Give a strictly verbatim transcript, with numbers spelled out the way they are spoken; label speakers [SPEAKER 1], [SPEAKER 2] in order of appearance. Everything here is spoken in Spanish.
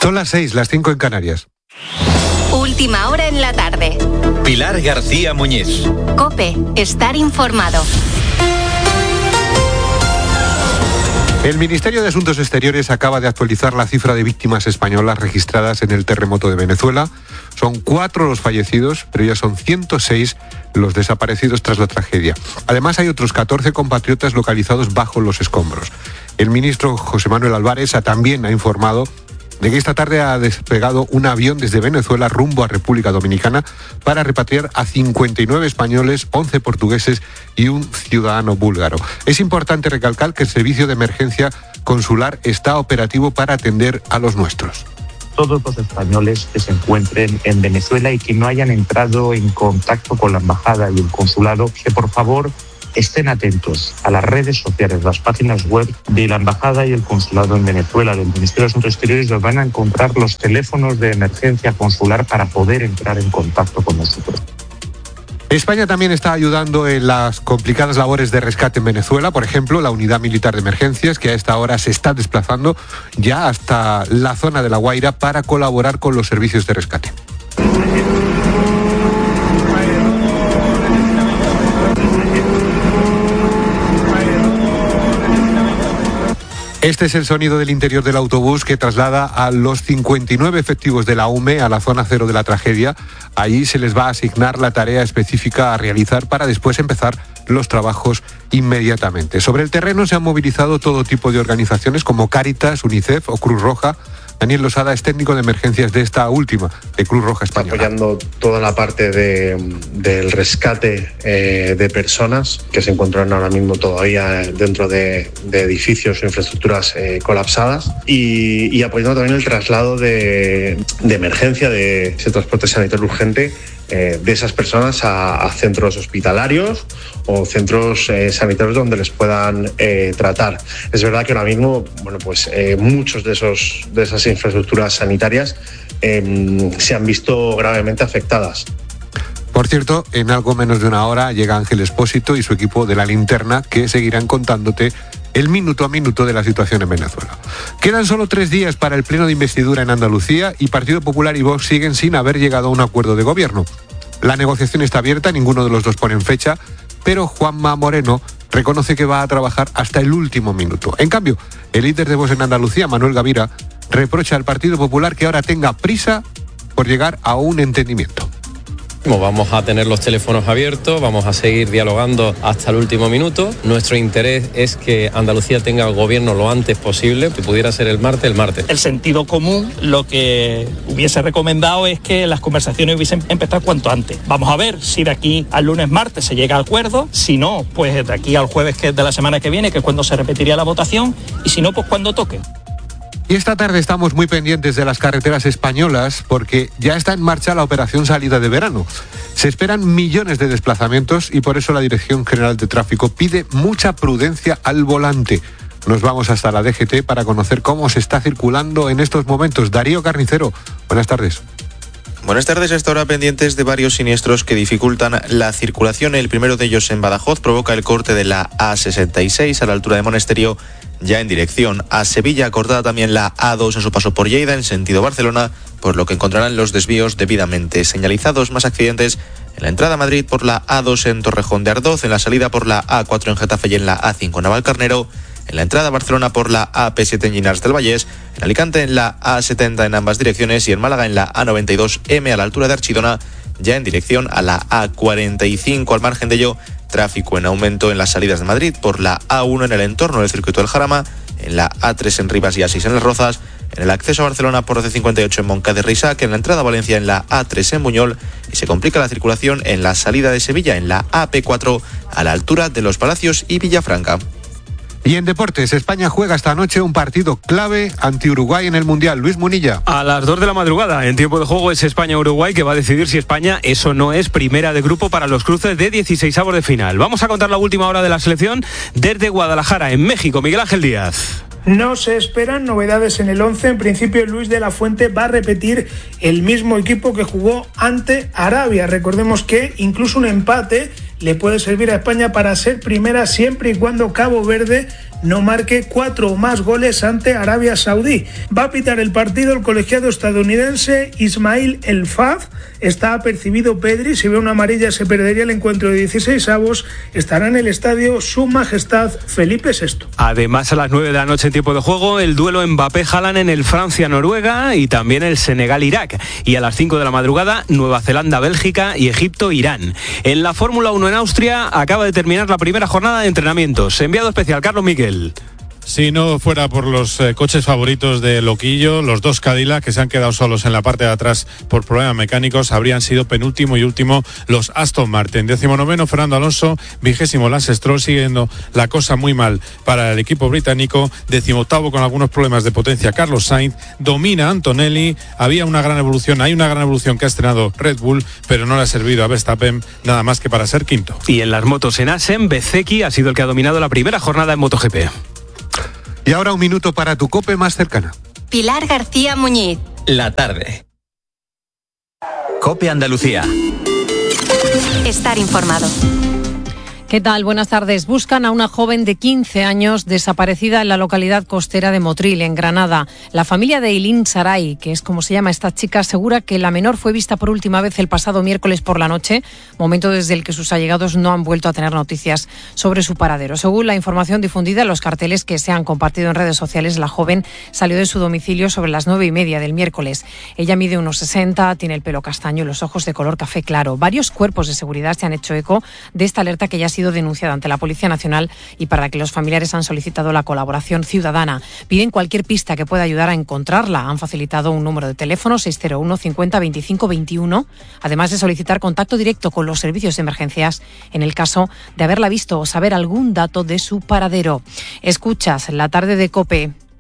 [SPEAKER 1] Son las seis, las cinco en Canarias.
[SPEAKER 2] Última hora en la tarde.
[SPEAKER 3] Pilar García Muñiz.
[SPEAKER 2] COPE, estar informado.
[SPEAKER 1] El Ministerio de Asuntos Exteriores acaba de actualizar la cifra de víctimas españolas registradas en el terremoto de Venezuela. Son cuatro los fallecidos, pero ya son ciento seis los desaparecidos tras la tragedia. Además, hay otros catorce compatriotas localizados bajo los escombros. El ministro José Manuel Álvarez también ha informado de que esta tarde ha despegado un avión desde Venezuela rumbo a República Dominicana para repatriar a cincuenta y nueve españoles, once portugueses y un ciudadano búlgaro. Es importante recalcar que el servicio de emergencia consular está operativo para atender a los nuestros.
[SPEAKER 4] Todos los españoles que se encuentren en Venezuela y que no hayan entrado en contacto con la embajada y el consulado, que por favor estén atentos a las redes sociales, las páginas web de la Embajada y el Consulado en Venezuela, del Ministerio de Asuntos Exteriores, donde van a encontrar los teléfonos de emergencia consular para poder entrar en contacto con nosotros.
[SPEAKER 1] España también está ayudando en las complicadas labores de rescate en Venezuela. Por ejemplo, la Unidad Militar de Emergencias, que a esta hora se está desplazando ya hasta la zona de La Guaira para colaborar con los servicios de rescate. Este es el sonido del interior del autobús que traslada a los cincuenta y nueve efectivos de la U M E a la zona cero de la tragedia. Allí se les va a asignar la tarea específica a realizar para después empezar los trabajos inmediatamente. Sobre el terreno se han movilizado todo tipo de organizaciones como Cáritas, UNICEF o Cruz Roja. Daniel Losada es técnico de emergencias de esta última, de Cruz Roja Española.
[SPEAKER 5] Apoyando toda la parte de, del rescate eh, de personas que se encuentran ahora mismo todavía dentro de, de edificios o infraestructuras eh, colapsadas y, y apoyando también el traslado de, de emergencia, de ese transporte sanitario urgente eh, de esas personas a, a centros hospitalarios o centros eh, sanitarios donde les puedan eh, tratar. Es verdad que ahora mismo, bueno, pues eh, muchos de esos de esas infraestructuras sanitarias eh, se han visto gravemente afectadas.
[SPEAKER 1] Por cierto, en algo menos de una hora llega Ángel Expósito y su equipo de La Linterna, que seguirán contándote el minuto a minuto de la situación en Venezuela. Quedan solo tres días para el pleno de investidura en Andalucía y Partido Popular y Vox siguen sin haber llegado a un acuerdo de gobierno. La negociación está abierta, ninguno de los dos pone fecha, pero Juanma Moreno reconoce que va a trabajar hasta el último minuto. En cambio, el líder de Vox en Andalucía, Manuel Gavira, reprocha al Partido Popular que ahora tenga prisa por llegar a un entendimiento.
[SPEAKER 6] Vamos a tener los teléfonos abiertos, vamos a seguir dialogando hasta el último minuto. Nuestro interés es que Andalucía tenga el gobierno lo antes posible, que pudiera ser el martes, el martes.
[SPEAKER 7] El sentido común lo que hubiese recomendado es que las conversaciones hubiesen empezado cuanto antes. Vamos a ver si de aquí al lunes, martes se llega a acuerdo, si no, pues de aquí al jueves que es de la semana que viene, que es cuando se repetiría la votación, y si no, pues cuando toque.
[SPEAKER 1] Y esta tarde estamos muy pendientes de las carreteras españolas porque ya está en marcha la operación salida de verano. Se esperan millones de desplazamientos y por eso la Dirección General de Tráfico pide mucha prudencia al volante. Nos vamos hasta la D G T para conocer cómo se está circulando en estos momentos. Darío Carnicero, buenas tardes.
[SPEAKER 8] Buenas tardes. A esta hora pendientes de varios siniestros que dificultan la circulación. El primero de ellos en Badajoz provoca el corte de la A sesenta y seis a la altura de Monesterio, ya en dirección a Sevilla, cortada también la A dos en su paso por Lleida en sentido Barcelona, por lo que encontrarán los desvíos debidamente señalizados. Más accidentes en la entrada a Madrid por la A dos en Torrejón de Ardoz, en la salida por la A cuatro en Getafe y en la A cinco en Navalcarnero, en la entrada a Barcelona por la A P siete en Llinars del Vallés, en Alicante en la A setenta en ambas direcciones y en Málaga en la A noventa y dos eme a la altura de Archidona, ya en dirección a la A cuarenta y cinco. Al margen de ello, tráfico en aumento en las salidas de Madrid por la A uno en el entorno del circuito del Jarama, en la A tres en Rivas y A seis en Las Rozas, en el acceso a Barcelona por C cincuenta y ocho en Moncada de Risac, en la entrada a Valencia en la A tres en Buñol y se complica la circulación en la salida de Sevilla en la A P cuatro a la altura de Los Palacios y Villafranca.
[SPEAKER 1] Y en deportes, España juega esta noche un partido clave ante Uruguay en el Mundial. Luis Munilla.
[SPEAKER 9] A las dos de la madrugada, en tiempo de juego, es España-Uruguay, que va a decidir si España es o no es primera de grupo para los cruces de dieciseisavos de final. Vamos a contar la última hora de la selección desde Guadalajara, en México. Miguel Ángel Díaz.
[SPEAKER 10] No se esperan novedades en el once. En principio, Luis de la Fuente va a repetir el mismo equipo que jugó ante Arabia. Recordemos que incluso un empate le puede servir a España para ser primera siempre y cuando Cabo Verde no marque cuatro o más goles ante Arabia Saudí. Va a pitar el partido el colegiado estadounidense Ismail El Faz. Está apercibido Pedri, si ve una amarilla se perdería el encuentro de dieciséis avos. Estará en el estadio Su Majestad Felipe sexto.
[SPEAKER 9] Además, a las nueve de la noche en tiempo de juego, el duelo Mbappé-Haaland en el Francia-Noruega y también el Senegal-Irak. Y a las cinco de la madrugada, Nueva Zelanda-Bélgica y Egipto-Irán. En la Fórmula uno en Austria acaba de terminar la primera jornada de entrenamientos. Enviado especial, Carlos Miquel.
[SPEAKER 11] Si no fuera por los eh, coches favoritos de Loquillo, los dos Cadillac que se han quedado solos en la parte de atrás por problemas mecánicos, habrían sido penúltimo y último los Aston Martin. Décimo noveno Fernando Alonso, vigésimo Lance Stroll, siguiendo la cosa muy mal para el equipo británico. Décimo octavo con algunos problemas de potencia Carlos Sainz, domina Antonelli. Había una gran evolución, hay una gran evolución que ha estrenado Red Bull, pero no le ha servido a Verstappen nada más que para ser quinto.
[SPEAKER 9] Y en las motos en Assen, Bezzecchi ha sido el que ha dominado la primera jornada en MotoGP.
[SPEAKER 1] Y ahora un minuto para tu COPE más cercana.
[SPEAKER 2] Pilar García Muñiz.
[SPEAKER 3] La tarde. COPE Andalucía.
[SPEAKER 2] Estar informado.
[SPEAKER 12] ¿Qué tal? Buenas tardes. Buscan a una joven de quince años desaparecida en la localidad costera de Motril, en Granada. La familia de Eileen Saray, que es como se llama esta chica, asegura que la menor fue vista por última vez el pasado miércoles por la noche, momento desde el que sus allegados no han vuelto a tener noticias sobre su paradero. Según la información difundida en los carteles que se han compartido en redes sociales, la joven salió de su domicilio sobre las nueve y media del miércoles. Ella mide unos sesenta, tiene el pelo castaño y los ojos de color café claro. Varios cuerpos de seguridad se han hecho eco de esta alerta que ya ha sido denunciada ante la Policía Nacional y para la que los familiares han solicitado la colaboración ciudadana. Piden cualquier pista que pueda ayudar a encontrarla. Han facilitado un número de teléfono seis cero uno cincuenta veinticinco veintiuno, además de solicitar contacto directo con los servicios de emergencias en el caso de haberla visto o saber algún dato de su paradero. Escuchas La Tarde de COPE.